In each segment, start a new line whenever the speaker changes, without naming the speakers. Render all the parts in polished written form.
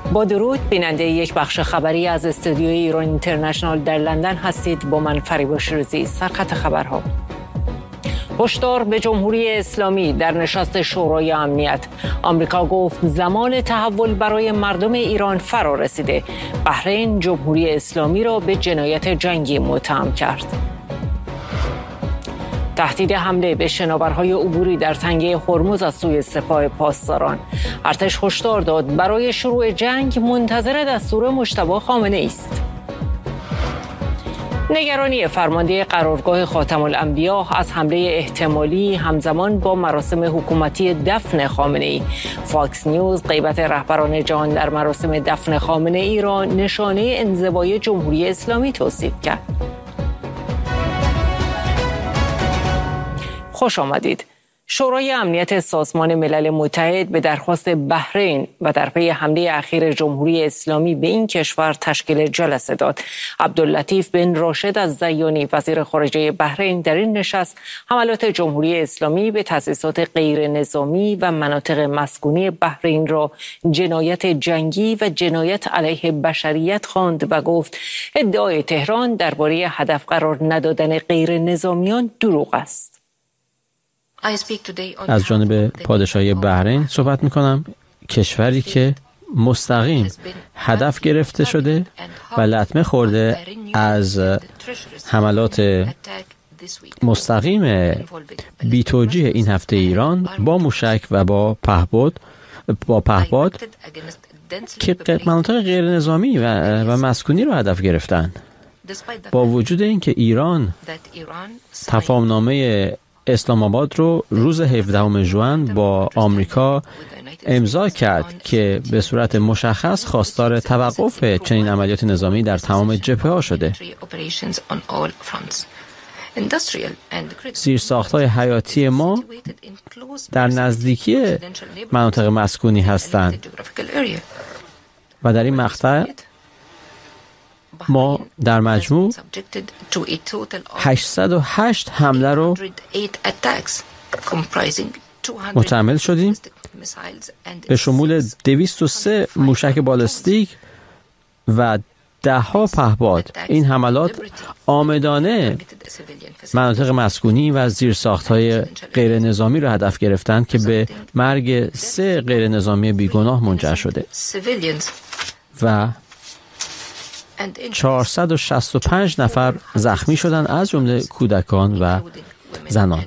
با درود، بیننده یک بخش خبری از استودیوی ایران اینترنشنال در لندن هستید. با من فریبا شیرازی. سرخط خبرها: هشدار به جمهوری اسلامی در نشست شورای امنیت. آمریکا گفت زمان تحول برای مردم ایران فرا رسیده. بحرین جمهوری اسلامی را به جنایت جنگی متهم کرد. تهدید حمله به شناورهای عبوری در تنگه هرمز از سوی سپاه پاسداران. ارتش هشدار داد برای شروع جنگ منتظر دستور مجتبی خامنه‌ای است. نگرانی فرمانده قرارگاه خاتم الانبیا از حمله احتمالی همزمان با مراسم حکومتی دفن خامنه‌ای. فاکس نیوز غیبت رهبران جهان در مراسم دفن خامنه‌ای را نشانه انزوای جمهوری اسلامی توصیف کرد. خوش آمدید. شورای امنیت سازمان ملل متحد به درخواست بحرین و در پی حمله اخیر جمهوری اسلامی به این کشور تشکیل جلسه داد. عبداللطیف بن راشد الزیانی وزیر خارجه بحرین در این نشست حملات جمهوری اسلامی به تأسیسات غیر نظامی و مناطق مسکونی بحرین را جنایت جنگی و جنایت علیه بشریت خواند و گفت ادعای تهران درباره هدف قرار ندادن غیر نظامیان دروغ است.
از جانب پادشاهی بحرین صحبت می‌کنم، کشوری که مستقیم هدف گرفته شده و لطمه خورده از حملات مستقیم بی‌توجیه این هفته ایران با موشک و با پهپاد که مناطق غیر نظامی و مسکونی رو هدف گرفتن. با وجود اینکه ایران تفاهمنامه اسلام آباد رو روز 17 ژوئن با آمریکا امضا کرد که به صورت مشخص خواستار توقف چنین عملیات نظامی در تمام جبهه‌ها شده. زیرساخت‌های حیاتی ما در نزدیکی مناطق مسکونی هستند و در این مقطع ما در مجموع 808 حمله رو متحمل شدیم به شمول 203 موشک بالستیک و 10 پهپاد. این حملات عامدانه مناطق مسکونی و زیرساخت‌های غیر نظامی را هدف گرفتند که به مرگ 3 غیر نظامی بیگناه منجر شده و 465 نفر زخمی شدند، از جمله کودکان و زنان.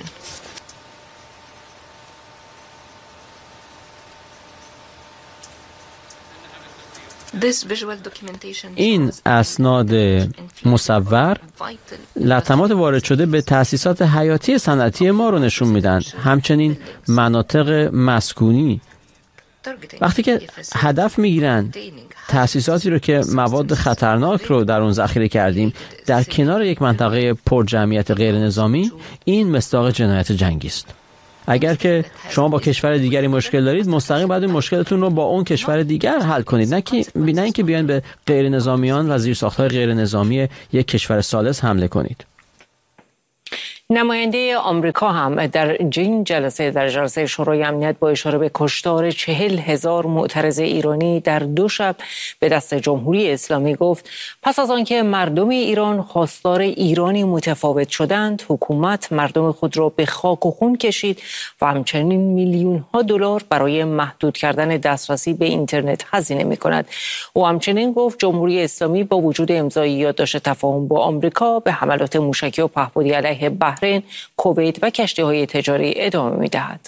این اسناد مصور لطمات وارد شده به تأسیسات حیاتی صنعتی ما رو نشون میدن، همچنین مناطق مسکونی. وقتی که هدف میگیرن تأسیساتی رو که مواد خطرناک رو در اون ذخیره کردیم در کنار یک منطقه پر جمعیت غیر نظامی، این مصداق جنایت جنگی است. اگر که شما با کشور دیگری مشکل دارید، مستقیم باید این مشکلتون رو با اون کشور دیگر حل کنید، نه اینکه بیاین به غیر نظامیان و زیرساخت‌های غیر نظامی یک کشور ثالث حمله کنید.
نماینده آمریکا هم در این جلسه شورای امنیت با اشاره به کشتار 40,000 معترض ایرانی در 2 شب به دست جمهوری اسلامی گفت پس از آنکه مردم ایران خواستار ایرانی متفاوت شدند، حکومت مردم خود را به خاک و خون کشید و همچنین میلیون‌ها دلار برای محدود کردن دسترسی به اینترنت هزینه می‌کند. او همچنین گفت جمهوری اسلامی با وجود امضای یادداشت تفاهم با آمریکا به حملات موشکی و پهپادی علیه بحرین، کویت و کشتی‌های تجاری ادامه می‌دهد.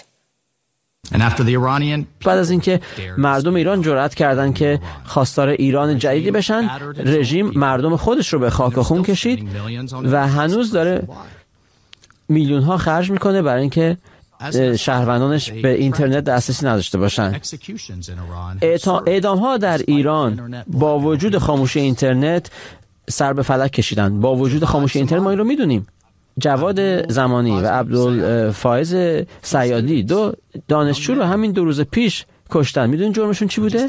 بعد از اینکه مردم ایران جرأت کردند که خواستار ایران جدیدی بشن، رژیم مردم خودش رو به خاک و خون کشید و هنوز داره میلیون‌ها خرج میکنه برای اینکه شهروندانش به اینترنت دسترسی نداشته باشن. اعدام‌ها در ایران با وجود خاموشی اینترنت سر به فلک کشیدن. با وجود خاموشی اینترنت ما این رو میدونیم. جواد زمانی و عبدالفائز صیادی 2 دانشجو رو همین 2 روز پیش کشتن. میدونین جرمشون چی بوده؟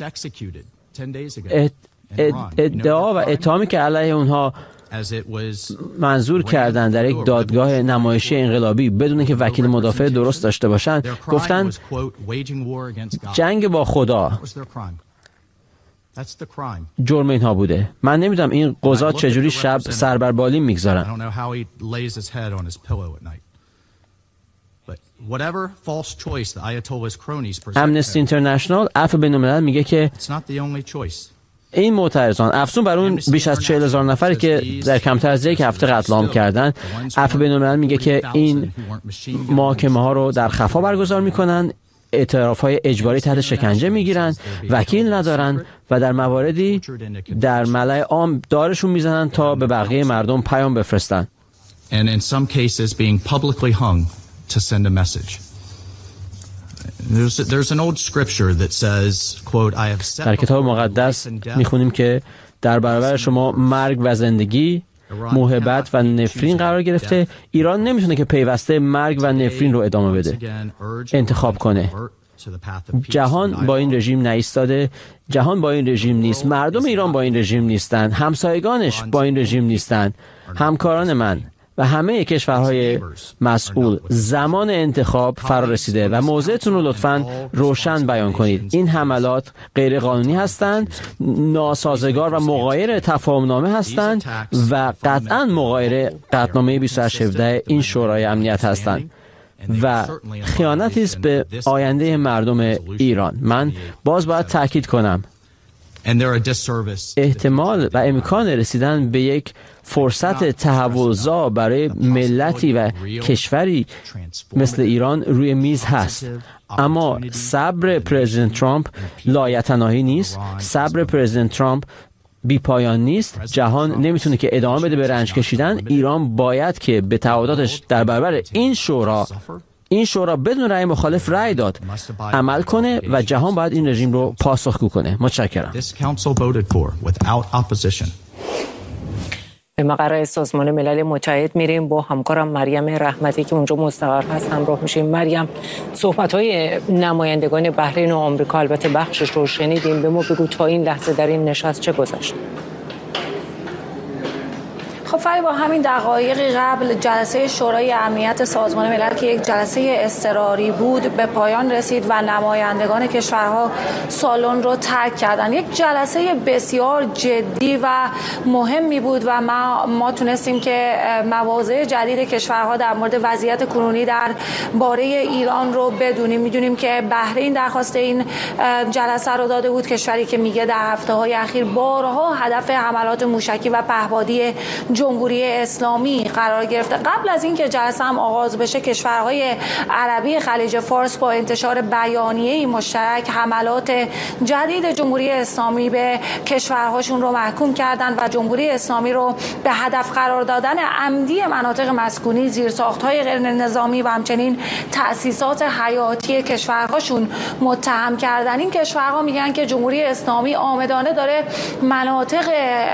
ادعا و اتهامی که علیه اونها منظور کردن در یک دادگاه نمایشی انقلابی بدون که وکیل مدافع درست داشته باشن، گفتن جنگ با خدا. جرم اینها بوده. من نمیدونم این قضات چجوری شب سر بر بالین میگذارن. امنستی اینترنشنال عفو بین‌الملل میگه که این معترضان افزون بر اون بیش از 40,000 نفری که در کمتر از یک هفته قتل عام کردن، عفو بین‌الملل میگه که این محاکمه ها رو در خفا برگزار میکنن، اعتراف‌های اجباری تحت شکنجه میگیرن، وکیل ندارن و در مواردی در ملأ عام دارشون میزنن تا به بقیه مردم پیام بفرستن.
And in some cases being publicly hung to send a message. There's an old scripture that says, quote, I have set
در کتاب مقدس میخونیم که در برابر شما مرگ و زندگی، محبت و نفرین قرار گرفته. ایران نمیتونه که پیوسته مرگ و نفرین رو ادامه بده، انتخاب کنه. جهان با این رژیم نایستاده، جهان با این رژیم نیست، مردم ایران با این رژیم نیستن، همسایگانش با این رژیم نیستن. همکاران من و همه کشورهای مسئول، زمان انتخاب فرا رسیده و موضعتون رو لطفاً روشن بیان کنید. این حملات غیر قانونی هستند، ناسازگار و مغایر تفاهمنامه هستند و قطعاً مغایر قطعنامه 2817 این شورای امنیت هستند و خیانتی است به آینده مردم ایران. من باز باید تاکید کنم احتمال و امکان رسیدن به یک فرصت تحولزا برای ملتی و کشوری مثل ایران روی میز هست، اما صبر پرزیدنت ترامپ لایتناهی نیست، صبر پرزیدنت ترامپ بی پایان نیست. جهان نمیتونه که ادامه بده به رنج کشیدن. ایران باید که به تعهداتش در برابر این شورا بدون رأی مخالف رأی داد عمل کنه و جهان باید این رژیم رو پاسخگو کنه. متشکرم.
به مقر سازمان ملل متحد میریم، با همکارم مریم رحمتی که اونجا مستقر هست همراه میشیم. مریم، صحبت‌های نمایندگان بحرین و آمریکا البته بخشش رو شنیدیم، به ما بگو تا این لحظه در این نشست چه گذشت؟
خب فری، با همین دقایق قبل جلسه شورای امنیت سازمان ملل که یک جلسه اضطراری بود به پایان رسید و نمایندگان کشورها سالن رو ترک کردن. یک جلسه بسیار جدی و مهمی بود و ما تونستیم که مواضع جدید کشورها در مورد وضعیت کنونی در باره ایران رو بدونیم. میدونیم که بحرین درخواست این جلسه رو داده بود، کشوری که میگه در هفته‌های اخیر بارها هدف حملات موشکی و پهپادی جمهوری اسلامی قرار گرفته. قبل از اینکه جلسه هم آغاز بشه، کشورهای عربی خلیج فارس با انتشار بیانیه‌ای مشترک حملات جدید جمهوری اسلامی به کشورهاشون رو محکوم کردند و جمهوری اسلامی رو به هدف قرار دادن عمدی مناطق مسکونی، زیرساخت‌های غیر نظامی و همچنین تأسیسات حیاتی کشورهاشون متهم کردن. این کشورها میگن که جمهوری اسلامی عامدانه داره مناطق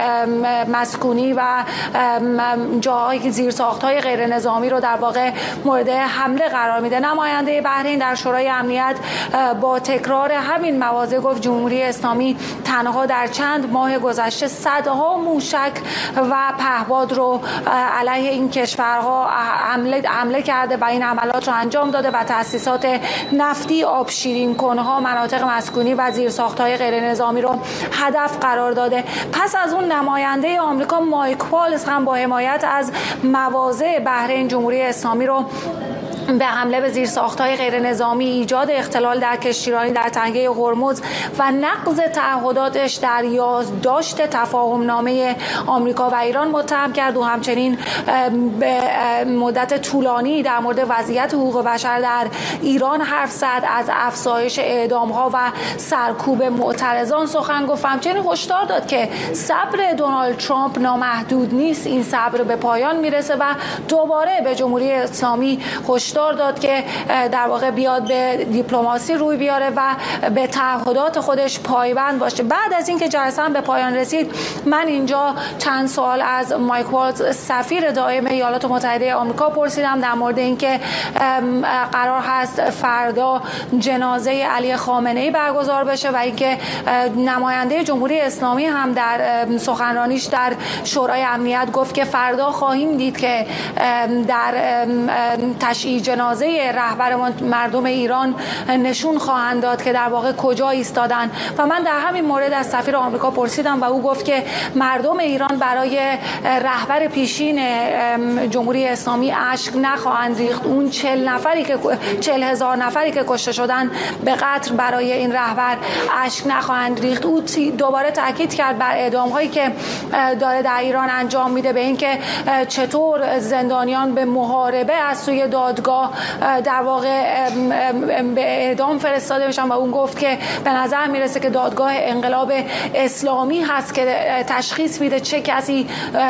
مسکونی و جاهای زیرساخت‌های غیر نظامی رو در واقع مورد حمله قرار میده. نماینده بحرین در شورای امنیت با تکرار همین مواضع گفت جمهوری اسلامی تنها در چند ماه گذشته صدها موشک و پهپاد رو علیه این کشورها حمله کرده و این حملات رو انجام داده و تأسیسات نفتی، آب شیرین کنها، مناطق مسکونی و زیرساخت‌های غیر نظامی رو هدف قرار داده. پس از اون نماینده آمریکا مایک والز هم با حمایت از مواضع بحرین جمهوری اسلامی رو به حمله به زیرساخت‌های غیر نظامی، ایجاد اختلال در کشتیرانی در تنگه هرمز و نقض تعهداتش در یادداشت تفاهمنامه آمریکا و ایران متهم کرد و همچنین به مدت طولانی در مورد وضعیت حقوق بشر در ایران حرف زد، از افزایش اعدام‌ها و سرکوب معترضان سخن گفت. همچنین هشدار داد که صبر دونالد ترامپ نامحدود نیست، این صبر به پایان میرسه و دوباره به جمهوری اسلامی هشدار داد که در واقع بیاد به دیپلماسی روی بیاره و به تعهدات خودش پایبند باشه. بعد از اینکه جلسه هم به پایان رسید، من اینجا چند سوال از مایک والز سفیر دائم ایالات متحده آمریکا پرسیدم در مورد اینکه قرار هست فردا جنازه علی خامنه‌ای برگزار بشه و اینکه نماینده جمهوری اسلامی هم در سخنرانیش در شورای امنیت گفت که فردا خواهیم دید که در تشییع جنازه رهبر مردم ایران نشون خواهند داد که در واقع کجا ایستادن. و من در همین مورد از سفیر آمریکا پرسیدم و او گفت که مردم ایران برای رهبر پیشین جمهوری اسلامی اشک نخواهند ریخت. اون 40,000 نفری که کشته شدن به قطر برای این رهبر اشک نخواهند ریخت. او دوباره تاکید کرد بر اعدام‌هایی که داره در ایران انجام میده، به اینکه چطور زندانیان به محاربه از سوی دادگاه در واقع به اعدام فرستاده میشن. و اون گفت که به نظر میرسه که دادگاه انقلاب اسلامی هست که تشخیص میده چه کسی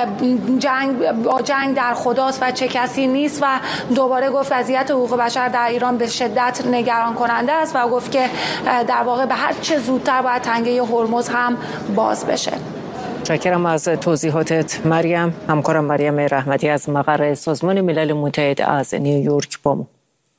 جنگ در خداست و چه کسی نیست. و دوباره گفت وضعیت حقوق بشر در ایران به شدت نگران کننده است و گفت که در واقع به هر چه زودتر باید تنگه هرمز هم باز بشه.
متشکرم از توضیحاتت مریم. همکارم مریم رحمتی از مقر سازمان ملل متحد از نیویورک با ما.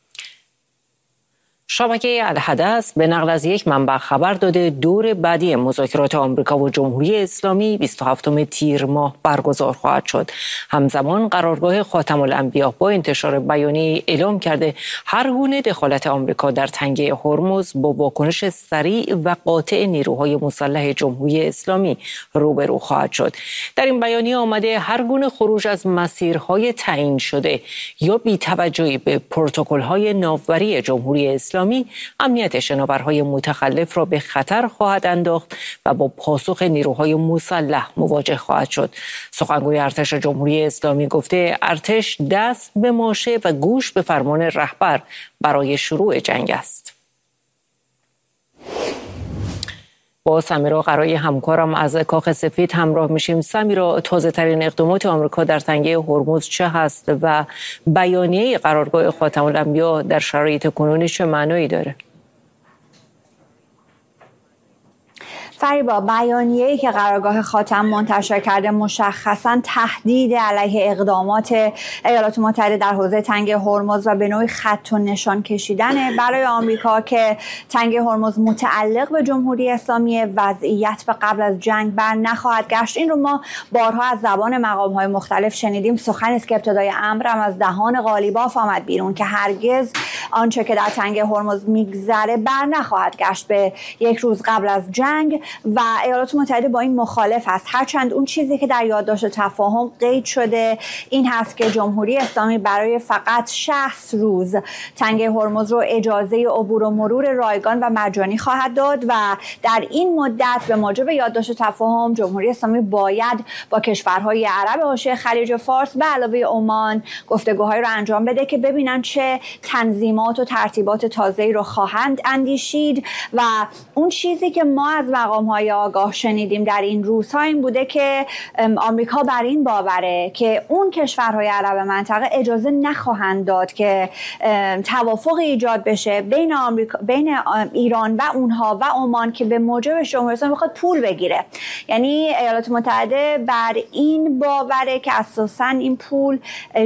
شبکه الحدث به نقل از یک منبع خبر داده دور بعدی مذاکرات آمریکا و جمهوری اسلامی 27 تیر ماه برگزار خواهد شد. همزمان قرارگاه خاتم الانبیا با انتشار بیانیه اعلام کرده هر گونه دخالت آمریکا در تنگه هرمز با واکنش سریع و قاطع نیروهای مسلح جمهوری اسلامی روبرو خواهد شد. در این بیانیه آمده هر گونه خروج از مسیرهای تعیین شده یا بی‌توجهی به پروتکل‌های ناوبری جمهوری اسلامی امنیت شناورهای متخلف را به خطر خواهد انداخت و با پاسخ نیروهای مسلح مواجه خواهد شد. سخنگوی ارتش جمهوری اسلامی گفته ارتش دست به ماشه و گوش به فرمان رهبر برای شروع جنگ است. با سمیرا قرایی همکارم از کاخ سفید همراه میشیم. سمیرا، تازه ترین اقدامات آمریکا در تنگه هرمز چه هست و بیانیه قرارگاه خاتم الانبیا در شرایط کنونی چه معنایی داره؟
فریبا، بیانیه‌ای که قرارگاه خاتم منتشر کرده مشخصاً تهدید علیه اقدامات ایالات متحده در حوزه تنگه هرمز و به نوعی خط و نشان کشیدن برای آمریکا که تنگه هرمز متعلق به جمهوری اسلامی، وضعیت به قبل از جنگ بر نخواهد گشت. این رو ما بارها از زبان مقام‌های مختلف شنیدیم. سخنی است که ابتدای امر هم از دهان قالیباف آمد بیرون که هرگز آنچه که در تنگه هرمز میگذره بر نخواهد گشت به یک روز قبل از جنگ و ایالات متحده با این مخالف است. هرچند اون چیزی که در یادداشت تفاهم قید شده این هست که جمهوری اسلامی برای فقط 60 روز تنگه هرمز رو اجازه عبور و مرور رایگان و مجانی خواهد داد و در این مدت به موجب یادداشت تفاهم جمهوری اسلامی باید با کشورهای عرب حاشیه خلیج فارس به علاوه عمان گفتگوهای رو انجام بده که ببینن چه تنظیمات و ترتیبات تازه‌ای رو خواهند اندیشید. و اون چیزی که ما از مقام‌های آگاه شنیدیم در این روزها این بوده که آمریکا بر این باوره که اون کشورهای عرب منطقه اجازه نخواهند داد که توافق ایجاد بشه بین ایران و اونها و عمان که به موجبش جمهوری اسلامی بخواد پول بگیره. یعنی ایالات متحده بر این باوره که اساساً این پول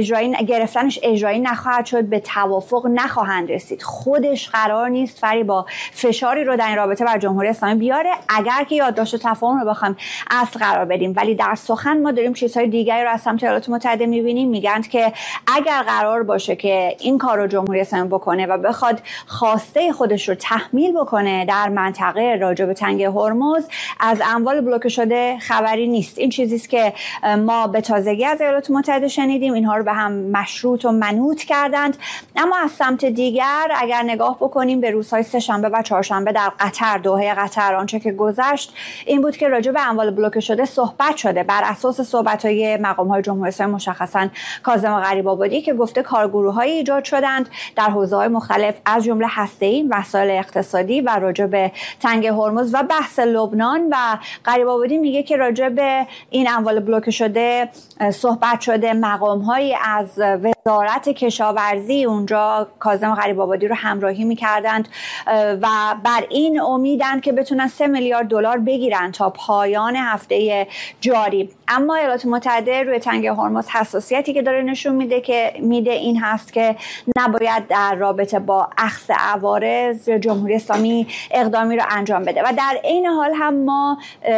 گرفتنش اجرایی نخواهد شد، به توافق نخواهند رسید. خودش قرار نیست فریبا فشاری رو در این رابطه بر جمهوری اسلامی بیاره اگر که یادداشت تفاهم رو بخوایم اصل قرار بدیم. ولی در سخن ما داریم چیزهای دیگری رو از سمت ایالات متحده می‌بینیم. میگن که اگر قرار باشه که این کار رو جمهوری اسلامی بکنه و بخواد خواسته خودش رو تحمیل بکنه در منطقه راجع به تنگه هرمز، از اموال بلوکه شده خبری نیست. این چیزی است که ما به تازگی از ایالات متحده شنیدیم. اینها رو به هم مشروط و منوط کردند. اما از سمت دیگر اگر نگاه بکنیم به روزهای سه‌شنبه و چهارشنبه در قطر، دوحه قطر، آنچه که گذشت این بود که راجع به اموال بلوکه شده صحبت شده بر اساس صحبت‌های مقام‌های جمهوری اسلامی، مشخصاً کاظم غریب‌آبادی که گفته کارگروه‌هایی ایجاد شدند در حوزه‌های مختلف از جمله هسته‌ای، مسائل اقتصادی و راجع به تنگه هرمز و بحث لبنان. و غریب‌آبادی میگه که راجع به این اموال بلوکه شده صحبت شده. مقام‌هایی از وزارت کشاورزی اونجا کاظم غریب‌آبادی رو همراهی می‌کردند و بر این امیدند که بتونن 3 میلیارد میلیارد دلار بگیرن تا پایان هفته جاری. اما ایالات متحده روی تنگه هرمز حساسیتی که داره نشون میده این هست که نباید در رابطه با اخذ عوارض جمهوری اسلامی اقدامی رو انجام بده. و در این حال هم ما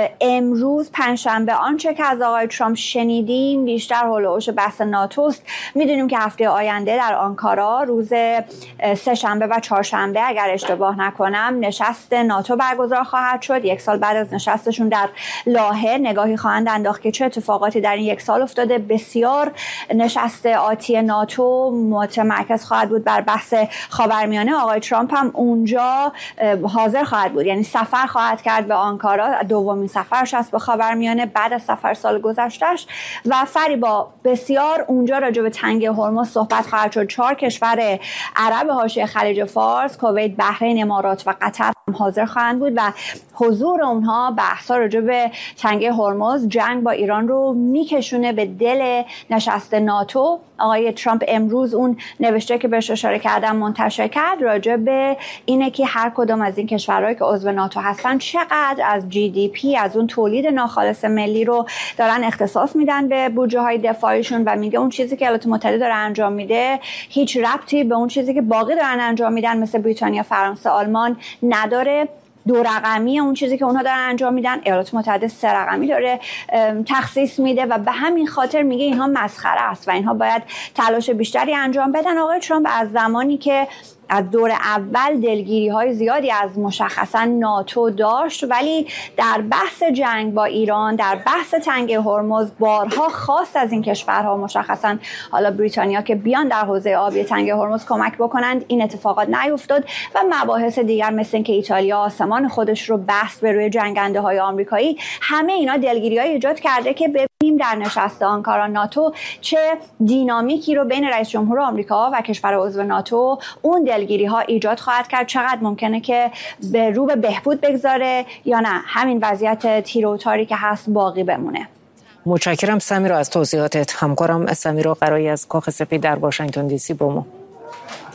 امروز پنجشنبه آنچه که از آقای ترامپ شنیدیم بیشتر حول و حوش بحث ناتوست. میدونیم که هفته آینده در آنکارا روز سه‌شنبه و چهارشنبه اگر اشتباه نکنم نشست ناتو برگزار خواهد شد. 1 سال بعد از نشستشون در لاهه نگاهی خواهند انداخت که چه اتفاقاتی در این 1 سال افتاده. بسیار نشست آتی ناتو متمرکز خواهد بود بر بحث خاورمیانه. آقای ترامپ هم اونجا حاضر خواهد بود، یعنی سفر خواهد کرد به آنکارا، دومین سفرش است به خاورمیانه بعد از سفر سال گذشتهش. و فریبا بسیار اونجا راجع به تنگه هرمز صحبت خواهد شد. 4 کشور عرب حاشیه خلیج فارس، کویت، بحرین، امارات و قطر حاضر خواهند بود و حضور اونها بحثا راجع به تنگه هرمز، جنگ با ایران رو میکشونه به دل نشست ناتو. آقای ترامپ امروز اون نوشته که بهش اشاره کردم منتشر کرد راجع به اینه که هر کدام از این کشورهایی که عضو ناتو هستن چقدر از GDP، از اون تولید ناخالص ملی رو دارن اختصاص میدن به بودجه های دفاعیشون و میگه اون چیزی که ایالات متحده داره انجام میده هیچ ربطی به اون چیزی که باقی دارن انجام میدن مثل بریتانیا، فرانسه، آلمان نداره. 2 رقمی اون چیزی که اونها دارن انجام میدن، ایالات متحده 3 رقمی داره تخصیص میده و به همین خاطر میگه اینها مسخره است و اینها باید تلاش بیشتری انجام بدن. آقای ترامپ از زمانی که از دور اول دلگیری‌های زیادی از مشخصا ناتو داشت، ولی در بحث جنگ با ایران، در بحث تنگه هرمز بارها خواست از این کشورها، مشخصا حالا بریتانیا، که بیان در حوزه آبی تنگه هرمز کمک بکنند. این اتفاقات نیفتاد و مباحث دیگر مثل اینکه ایتالیا آسمان خودش رو بست به روی جنگنده‌های آمریکایی، همه اینا دلگیری‌های ایجاد کرده که ببینیم در نشست آنکارا ناتو چه دینامیکی رو بین رئیس جمهور آمریکا و کشور عضو ناتو اون دلگیری ها ایجاد خواهد کرد. چقدر ممکنه که رو به بهبود بگذاره یا نه همین وضعیت تیر و تاری که هست باقی بمونه.
متشکرم سمیرا از توضیحاتت. همکارم سمیرا قرایی از کاخ سفید در واشنگتن دی سی با ما.